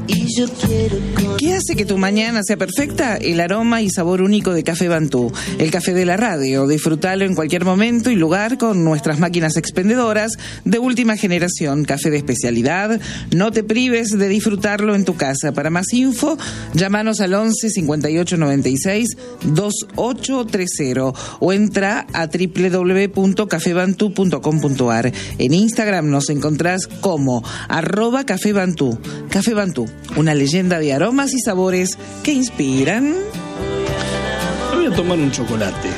¿Qué hace que tu mañana sea perfecta? El aroma y sabor único de Café Bantú, el café de la radio. Disfrútalo en cualquier momento y lugar con nuestras máquinas expendedoras de última generación. Café de especialidad. No te prives de disfrutarlo en tu casa. Para más info, llámanos al 11 58 96 2830 o entra a www.cafebantú.com.ar. En Instagram nos encontrás como @cafebantú. Café Bantú, una leyenda de aromas y sabores que inspiran. Voy a tomar un chocolate.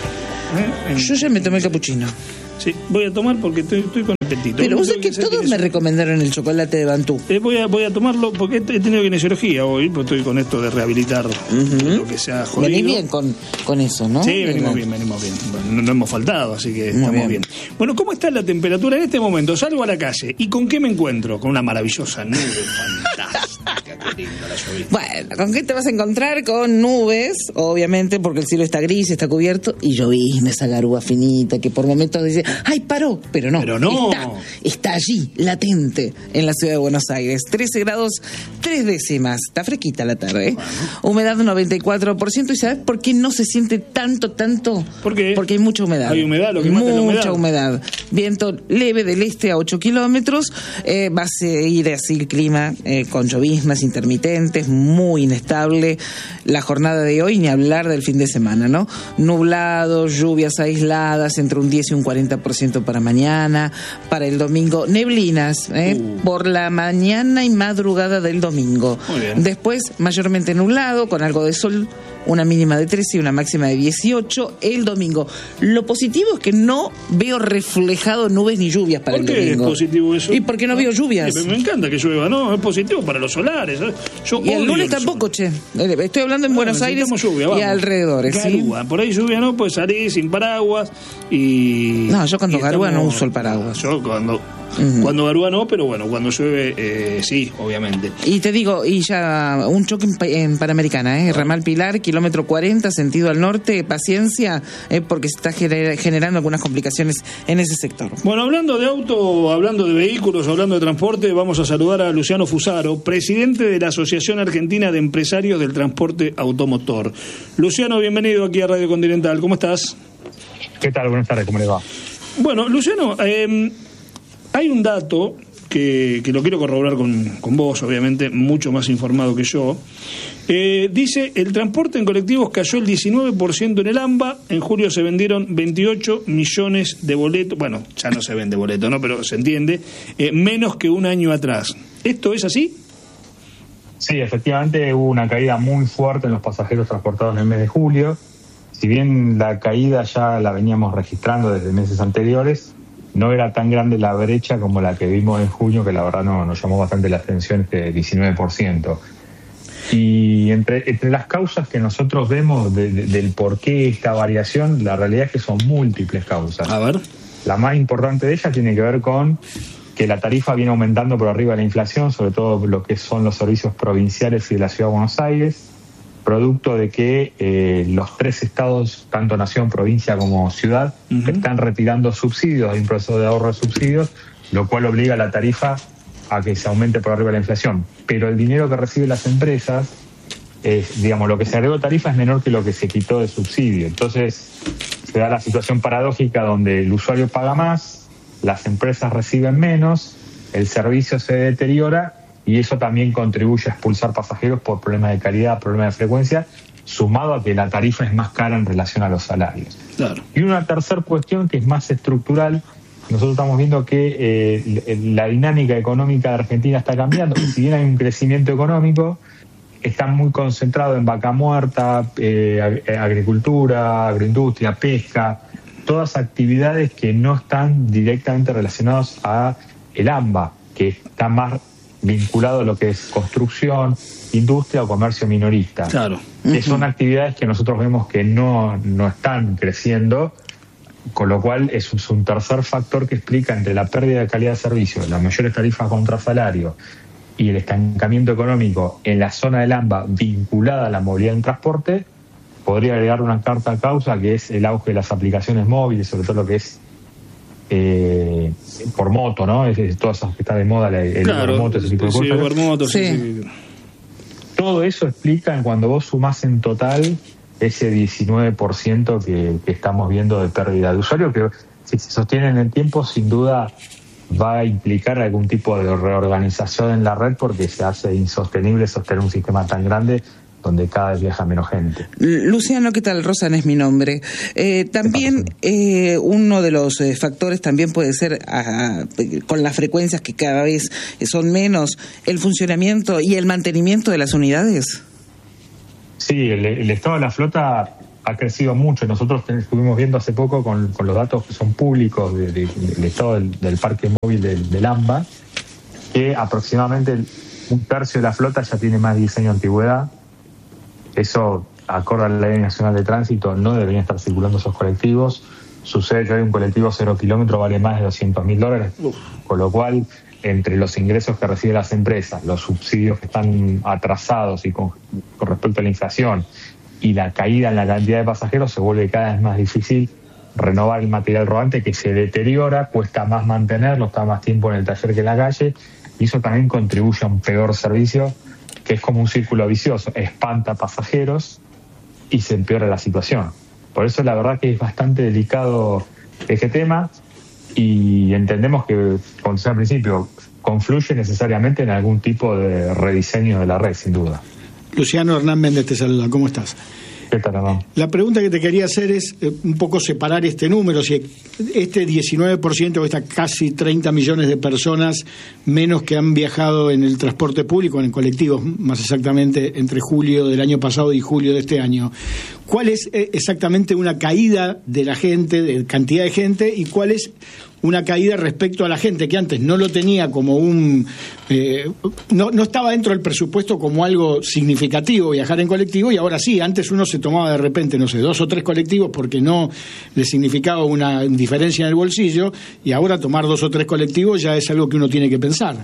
Yo ya me tomé el capuchino. Sí, voy a tomar porque estoy con apetito. Pero vos sabés que todos me recomendaron el chocolate de Bantú. Voy a tomarlo porque he tenido kinesiología hoy, porque estoy con esto de rehabilitar lo que se ha jodido. Venís bien con eso, ¿no? Sí, venimos bien. Bueno, no hemos faltado, así que estamos bien. Bueno, ¿cómo está la temperatura en este momento? Salgo a la calle y ¿con qué me encuentro? Con una maravillosa nube fantástica. Qué linda la lluvia. Bueno, ¿con qué te vas a encontrar? Con nubes, obviamente, porque el cielo está gris, está cubierto, y llovizna, esa garúa finita que por momentos dice, ¡ay, paró! Pero no. Está allí, latente, en la ciudad de Buenos Aires. 13 grados, 3 décimas. Está fresquita la tarde, ¿eh? Bueno. Humedad 94%. ¿Y sabes por qué no se siente tanto? ¿Por qué? Porque hay mucha humedad. Hay humedad, lo que mata es la humedad. Mucha humedad. Viento leve del este a 8 kilómetros. Va a seguir así el clima, con lloviznas intermitentes, muy inestable. La jornada de hoy, ni hablar del fin de semana, ¿no? Nublado, lluvias aisladas, entre un 10 y un 40% para mañana. Para el domingo, neblinas, por la mañana y madrugada del domingo. Muy bien. Después, mayormente nublado, con algo de sol, una mínima de 13 y una máxima de 18 el domingo. Lo positivo es que no veo reflejado nubes ni lluvias para el domingo. ¿Por qué es positivo eso? ¿Y por qué no veo lluvias? Me encanta que llueva, ¿no? Es positivo para los solares. Y el lunes tampoco, che. Estoy hablando en Buenos Aires lluvia, y alrededores. Garúa. ¿Sí? Por ahí lluvia, ¿no? Pues salir sin paraguas y... No, yo cuando garúa no uso el paraguas. Yo cuando garúa no, pero bueno, cuando llueve sí, obviamente. Y te digo, y ya un choque en Panamericana, ramal Pilar, kilómetro 40, sentido al norte, paciencia, porque se está generando algunas complicaciones en ese sector. Bueno, hablando de auto, hablando de vehículos, hablando de transporte, vamos a saludar a Luciano Fusaro, presidente de la Asociación Argentina de Empresarios del Transporte Automotor. Luciano, bienvenido aquí a Radio Continental, ¿cómo estás? ¿Qué tal? Buenas tardes, ¿cómo le va? Bueno, Luciano, hay un dato que lo quiero corroborar con vos, obviamente, mucho más informado que yo. Dice, el transporte en colectivos cayó el 19% en el AMBA, en julio se vendieron 28 millones de boletos, bueno, ya no se vende boleto, ¿no? Pero se entiende, menos que un año atrás. ¿Esto es así? Sí, efectivamente hubo una caída muy fuerte en los pasajeros transportados en el mes de julio. Si bien la caída ya la veníamos registrando desde meses anteriores, no era tan grande la brecha como la que vimos en junio, que la verdad nos llamó bastante la atención, este 19%. Y entre las causas que nosotros vemos del por qué esta variación, la realidad es que son múltiples causas. A ver. La más importante de ellas tiene que ver con que la tarifa viene aumentando por arriba de la inflación, sobre todo lo que son los servicios provinciales y de la Ciudad de Buenos Aires, producto de que los 3 estados, tanto nación, provincia como ciudad, están retirando subsidios, hay un proceso de ahorro de subsidios, lo cual obliga a la tarifa a que se aumente por arriba de la inflación. Pero el dinero que reciben las empresas, digamos, lo que se agregó de tarifa es menor que lo que se quitó de subsidio. Entonces se da la situación paradójica donde el usuario paga más, las empresas reciben menos, el servicio se deteriora, y eso también contribuye a expulsar pasajeros por problemas de calidad, problemas de frecuencia, sumado a que la tarifa es más cara en relación a los salarios. Claro. Y una tercera cuestión que es más estructural, nosotros estamos viendo que la dinámica económica de Argentina está cambiando, y si bien hay un crecimiento económico, está muy concentrado en vaca muerta, agricultura, agroindustria, pesca, todas actividades que no están directamente relacionadas a el AMBA, que está más vinculado a lo que es construcción, industria o comercio minorista. Claro. Que son actividades que nosotros vemos que no están creciendo, con lo cual es un tercer factor que explica entre la pérdida de calidad de servicio, las mayores tarifas contra salario y el estancamiento económico en la zona del AMBA vinculada a la movilidad en transporte. Podría agregar una carta causa que es el auge de las aplicaciones móviles, sobre todo lo que es por moto, ¿no? Es todas esas que está de moda, el claro, Ubermoto, ese tipo de cosas. Ubermoto, sí. todo eso explica cuando vos sumás en total ese 19% que estamos viendo de pérdida de usuario, que si se sostiene en el tiempo, sin duda va a implicar algún tipo de reorganización en la red, porque se hace insostenible sostener un sistema tan grande donde cada vez viaja menos gente. Luciano, ¿qué tal? Rosan es mi nombre. También uno de los factores también puede ser, con las frecuencias que cada vez son menos, el funcionamiento y el mantenimiento de las unidades. Sí, el estado de la flota ha crecido mucho. Nosotros estuvimos viendo hace poco con los datos que son públicos del estado del parque móvil del AMBA, que aproximadamente un tercio de la flota ya tiene más de 10 años de antigüedad. Eso, acorde a la Ley Nacional de Tránsito, no deberían estar circulando esos colectivos. Sucede que hoy un colectivo 0 kilómetros vale más de $200.000, con lo cual, entre los ingresos que reciben las empresas, los subsidios que están atrasados y con respecto a la inflación y la caída en la cantidad de pasajeros, se vuelve cada vez más difícil renovar el material rodante, que se deteriora, cuesta más mantenerlo, está más tiempo en el taller que en la calle, y eso también contribuye a un peor servicio, que es como un círculo vicioso, espanta pasajeros y se empeora la situación. Por eso la verdad que es bastante delicado este tema, y entendemos que, como decía al principio, confluye necesariamente en algún tipo de rediseño de la red, sin duda. Luciano, Hernán Méndez te saluda, ¿cómo estás? ¿Qué tal, Hernán? La pregunta que te quería hacer es un poco separar este número, si este 19% o estas casi 30 millones de personas menos que han viajado en el transporte público, en colectivos, más exactamente entre julio del año pasado y julio de este año, ¿cuál es exactamente una caída de la gente, de cantidad de gente, y cuál es una caída respecto a la gente que antes no lo tenía como no estaba dentro del presupuesto como algo significativo viajar en colectivo, y ahora sí? Antes uno se tomaba de repente, 2 o 3 colectivos porque no le significaba una diferencia en el bolsillo, y ahora tomar 2 o 3 colectivos ya es algo que uno tiene que pensar.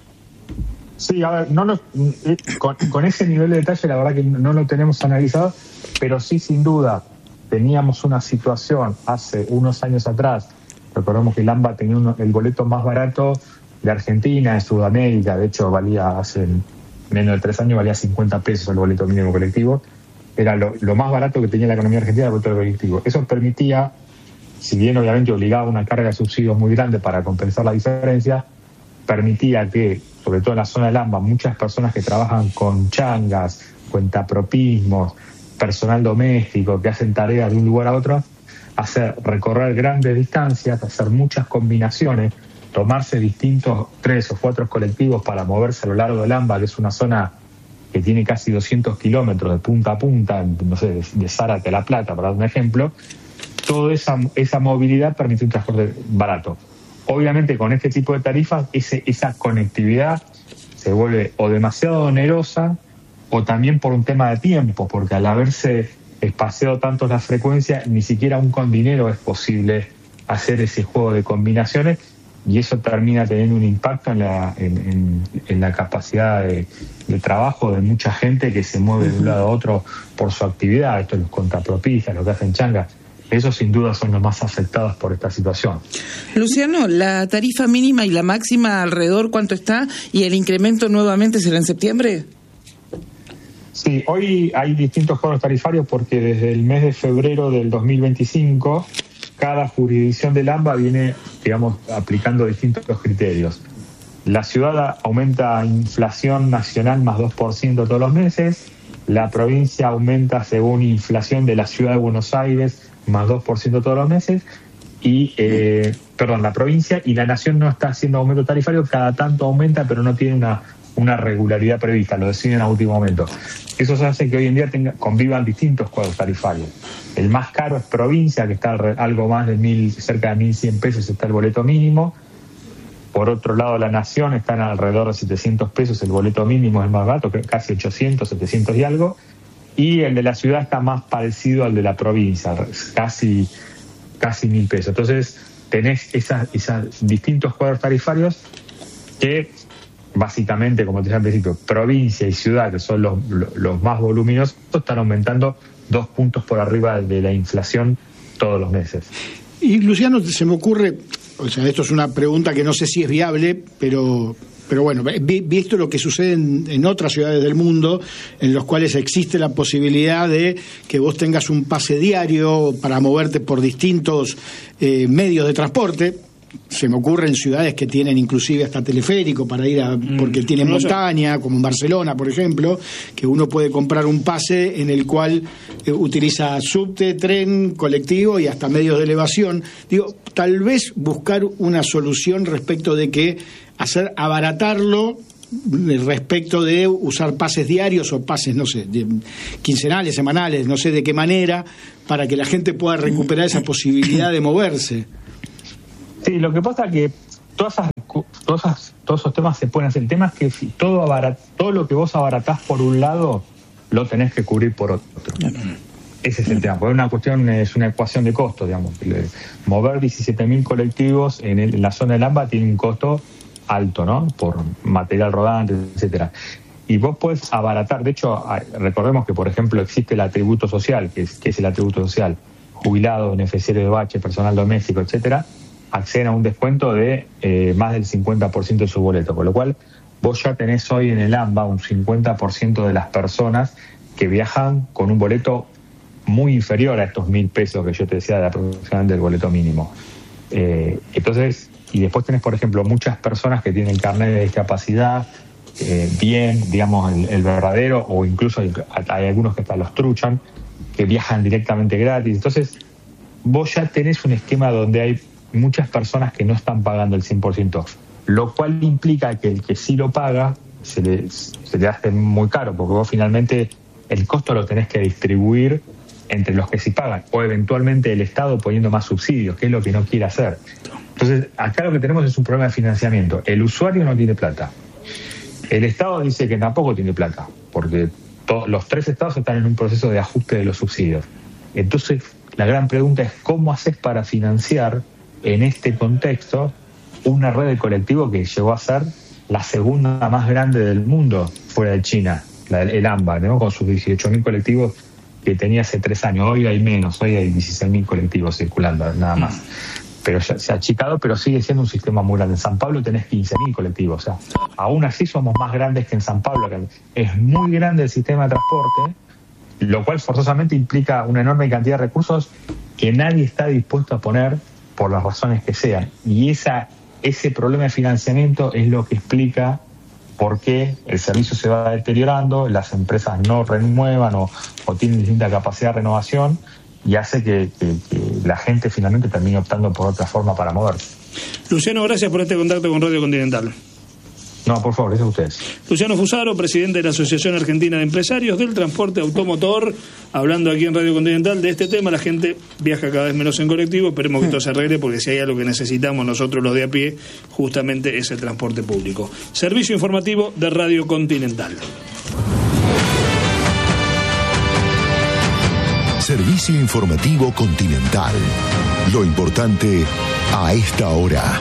Sí, a ver, con ese nivel de detalle la verdad que no lo tenemos analizado, pero sí, sin duda, teníamos una situación hace unos años atrás. Recordemos que el AMBA tenía el boleto más barato de Argentina, de Sudamérica. De hecho, valía hace menos de 3 años, valía $50 el boleto mínimo colectivo. Era lo más barato que tenía la economía argentina, el boleto colectivo. Eso permitía, si bien obviamente obligaba a una carga de subsidios muy grande para compensar la diferencia, permitía que, sobre todo en la zona del AMBA, muchas personas que trabajan con changas, cuentapropismos, personal doméstico, que hacen tareas de un lugar a otro, recorrer grandes distancias, hacer muchas combinaciones, tomarse distintos 3 o 4 colectivos para moverse a lo largo del AMBA, que es una zona que tiene casi 200 kilómetros de punta a punta, no sé, de Zárate a La Plata, para dar un ejemplo. Toda esa movilidad permite un transporte barato. Obviamente, con este tipo de tarifas, esa conectividad se vuelve o demasiado onerosa, o también por un tema de tiempo, porque al haberse espaciado tanto la frecuencia, ni siquiera aún con dinero es posible hacer ese juego de combinaciones, y eso termina teniendo un impacto en la capacidad de trabajo de mucha gente que se mueve de un lado a otro por su actividad. Esto, los contrapropistas, los que hacen changas, esos sin duda son los más afectados por esta situación. Luciano, la tarifa mínima y la máxima alrededor, ¿cuánto está? ¿Y el incremento nuevamente será en septiembre? Sí, hoy hay distintos cuadros tarifarios porque desde el mes de febrero del 2025 cada jurisdicción del AMBA viene, aplicando distintos criterios. La ciudad aumenta inflación nacional más 2% todos los meses, la provincia aumenta según inflación de la ciudad de Buenos Aires más 2% todos los meses, y la provincia y la nación no está haciendo aumento tarifario, cada tanto aumenta, pero no tiene una regularidad prevista, lo deciden a último momento. Eso hace que hoy en día convivan distintos cuadros tarifarios. El más caro es provincia, que está algo más de cerca de $1.100 está el boleto mínimo. Por otro lado, la nación está en alrededor de $700, el boleto mínimo es el más barato, casi 800, 700 y algo. Y el de la ciudad está más parecido al de la provincia, casi $1.000. Entonces, tenés esos distintos cuadros tarifarios que, básicamente, como te decía al principio, provincia y ciudad, que son los más voluminosos, están aumentando 2 puntos por arriba de la inflación todos los meses. Y Luciano, se me ocurre, esto es una pregunta que no sé si es viable, pero Pero bueno, visto lo que sucede en otras ciudades del mundo, en los cuales existe la posibilidad de que vos tengas un pase diario para moverte por distintos medios de transporte. Se me ocurre en ciudades que tienen inclusive hasta teleférico para ir porque tienen montaña, como en Barcelona, por ejemplo, que uno puede comprar un pase en el cual utiliza subte, tren, colectivo y hasta medios de elevación. Digo, tal vez buscar una solución respecto de que abaratarlo respecto de usar pases diarios o pases, no sé, quincenales, semanales, no sé de qué manera, para que la gente pueda recuperar esa posibilidad de moverse. Sí, lo que pasa es que todos esos temas se pueden hacer. El tema es que todo lo que vos abaratás por un lado, lo tenés que cubrir por otro. Ese es el tema, porque es una ecuación de costos, digamos. Mover 17.000 colectivos en la zona del AMBA tiene un costo alto, ¿no? Por material rodante, etcétera. Y vos podés abaratar. De hecho, recordemos que, por ejemplo, existe el atributo social, que es el atributo social, jubilado, beneficiario de bache, personal doméstico, etcétera, acceden a un descuento de más del 50% de su boleto, con lo cual vos ya tenés hoy en el AMBA un 50% de las personas que viajan con un boleto muy inferior a estos 1.000 pesos que yo te decía de aproximadamente el boleto mínimo. Entonces, y después tenés, por ejemplo, muchas personas que tienen carnet de discapacidad, bien, digamos, el verdadero, o incluso hay algunos que hasta los truchan, que viajan directamente gratis. Entonces, vos ya tenés un esquema donde hay muchas personas que no están pagando el 100%, lo cual implica que el que sí lo paga se le hace muy caro, porque vos finalmente el costo lo tenés que distribuir entre los que sí pagan, o eventualmente el Estado poniendo más subsidios, que es lo que no quiere hacer. Entonces, acá lo que tenemos es un problema de financiamiento. El usuario no tiene plata. El Estado dice que tampoco tiene plata, porque los 3 estados están en un proceso de ajuste de los subsidios. Entonces, la gran pregunta es ¿cómo haces para financiar en este contexto una red de colectivo que llegó a ser la segunda más grande del mundo fuera de China, el AMBA, ¿no? Con sus 18.000 colectivos que tenía hace 3 años? Hoy hay menos, hoy hay 16.000 colectivos circulando, nada más. Pero ya se ha achicado, pero sigue siendo un sistema muy grande. En San Pablo tenés 15.000 colectivos, o sea, aún así somos más grandes que en San Pablo, que es muy grande el sistema de transporte, lo cual forzosamente implica una enorme cantidad de recursos que nadie está dispuesto a poner por las razones que sean. Y ese problema de financiamiento es lo que explica por qué el servicio se va deteriorando, las empresas no renuevan o tienen distinta capacidad de renovación, y hace que la gente finalmente termine optando por otra forma para moverse. Luciano, gracias por este contacto con Radio Continental. No, por favor, eso ustedes. Luciano Fusaro, presidente de la Asociación Argentina de Empresarios del Transporte Automotor, hablando aquí en Radio Continental de este tema. La gente viaja cada vez menos en colectivo, esperemos que esto se arregle, porque si hay algo que necesitamos nosotros los de a pie, justamente es el transporte público. Servicio informativo de Radio Continental. Servicio informativo Continental. Lo importante a esta hora.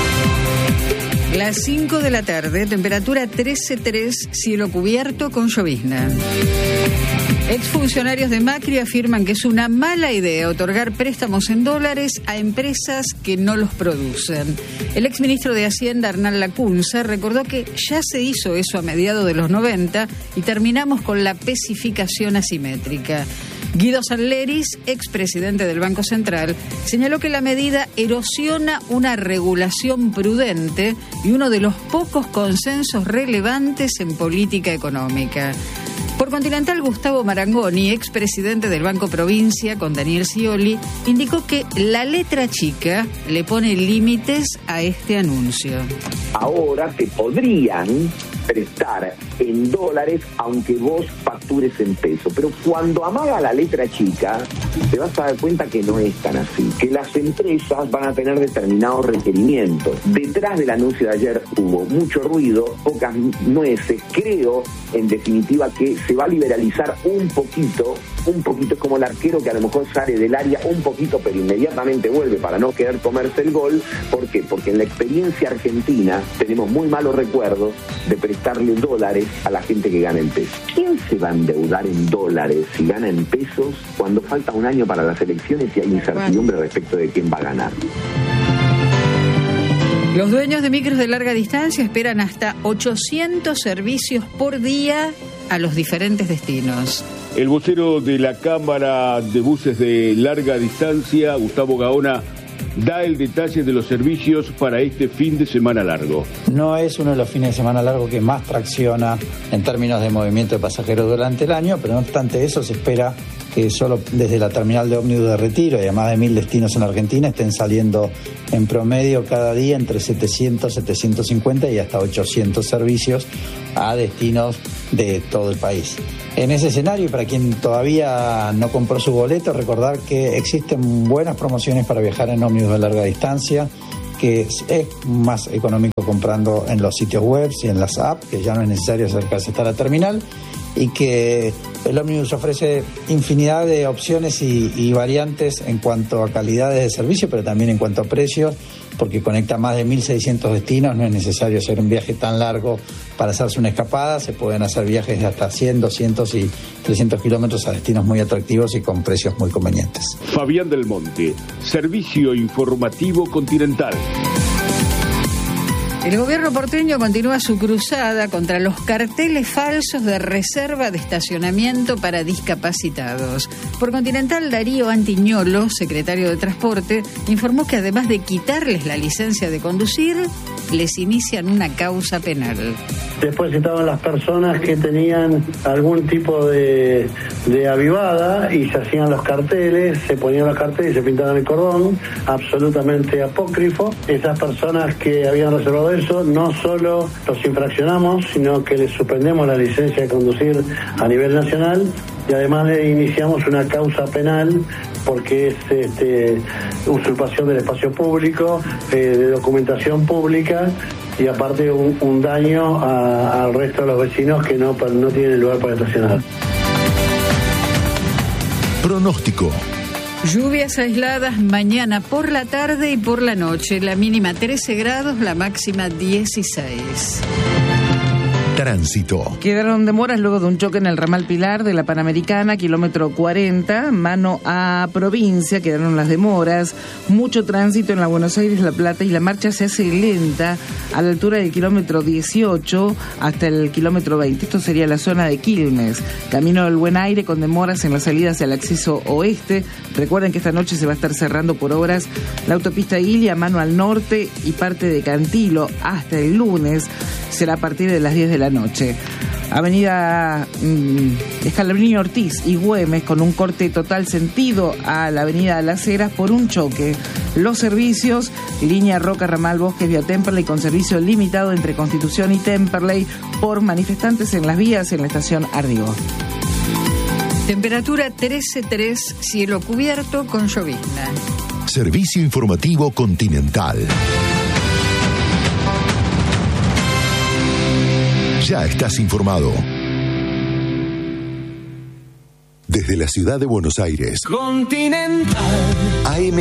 Las 5 de la tarde, temperatura 13,3, cielo cubierto con llovizna. Exfuncionarios de Macri afirman que es una mala idea otorgar préstamos en dólares a empresas que no los producen. El exministro de Hacienda, Hernán Lacunza, recordó que ya se hizo eso a mediados de los 90 y terminamos con la pesificación asimétrica. Guido Sanleris, expresidente del Banco Central, señaló que la medida erosiona una regulación prudente y uno de los pocos consensos relevantes en política económica. Por Continental, Gustavo Marangoni, expresidente del Banco Provincia, con Daniel Scioli, indicó que la letra chica le pone límites a este anuncio. Ahora te podrían prestar en dólares aunque vos factures en peso, pero cuando amaga la letra chica te vas a dar cuenta que no es tan así, que las empresas van a tener determinados requerimientos. Detrás del anuncio de ayer hubo mucho ruido, pocas nueces. Creo en definitiva que se va a liberalizar un poquito, es como el arquero que a lo mejor sale del área un poquito pero inmediatamente vuelve para no querer comerse el gol. ¿Por qué? Porque en la experiencia argentina tenemos muy malos recuerdos de prestarle dólares a la gente que gana en pesos. ¿Quién se va a endeudar en dólares si gana en pesos cuando falta un año para las elecciones y hay incertidumbre respecto de quién va a ganar? Los dueños de micros de larga distancia esperan hasta 800 servicios por día a los diferentes destinos. El vocero de la Cámara de Buses de Larga Distancia, Gustavo Gaona, da el detalle de los servicios para este fin de semana largo. No es uno de los fines de semana largo que más tracciona en términos de movimiento de pasajeros durante el año, pero no obstante eso se espera que solo desde la terminal de ómnibus de Retiro y a más de 1.000 destinos en Argentina estén saliendo en promedio cada día entre 700, 750 y hasta 800 servicios a destinos de todo el país. En ese escenario, para quien todavía no compró su boleto, recordar que existen buenas promociones para viajar en ómnibus de larga distancia, que es más económico comprando en los sitios web y en las apps, que ya no es necesario acercarse hasta la terminal, y que el ómnibus ofrece infinidad de opciones y variantes en cuanto a calidades de servicio, pero también en cuanto a precios, porque conecta más de 1.600 destinos. No es necesario hacer un viaje tan largo para hacerse una escapada. Se pueden hacer viajes de hasta 100, 200 y 300 kilómetros a destinos muy atractivos y con precios muy convenientes. Fabián del Monte, Servicio Informativo Continental. El gobierno porteño continúa su cruzada contra los carteles falsos de reserva de estacionamiento para discapacitados. Por Continental, Darío Antiñolo, secretario de Transporte, informó que además de quitarles la licencia de conducir, les inician una causa penal. Después estaban las personas que tenían algún tipo de avivada y se hacían los carteles, se ponían los carteles y se pintaban el cordón, absolutamente apócrifo. Esas personas que habían reservado eso, no solo los infraccionamos, sino que les suspendemos la licencia de conducir a nivel nacional y además le iniciamos una causa penal porque es usurpación del espacio público, de documentación pública y aparte un daño al resto de los vecinos que no tienen lugar para estacionar. Pronóstico. Lluvias aisladas mañana por la tarde y por la noche. La mínima 13 grados, la máxima 16. Tránsito. Quedaron demoras luego de un choque en el ramal Pilar de la Panamericana, kilómetro 40, mano a provincia. Quedaron las demoras. Mucho tránsito en la Buenos Aires, La Plata, y la marcha se hace lenta a la altura del kilómetro 18 hasta el kilómetro 20. Esto sería la zona de Quilmes. Camino del Buen Aire con demoras en las salidas al acceso oeste. Recuerden que esta noche se va a estar cerrando por obras la autopista Ilia, mano al norte, y parte de Cantilo hasta el lunes. Será a partir de las 10 de la noche. Avenida Scalabrini Ortiz y Güemes con un corte total sentido a la avenida Las Heras por un choque. Los servicios, línea Roca, Ramal, Bosques, vía Temperley, con servicio limitado entre Constitución y Temperley por manifestantes en las vías en la estación Ardigo. Temperatura 13.3, cielo cubierto con llovizna. Servicio Informativo Continental. Ya estás informado. Desde la ciudad de Buenos Aires. Continental. AM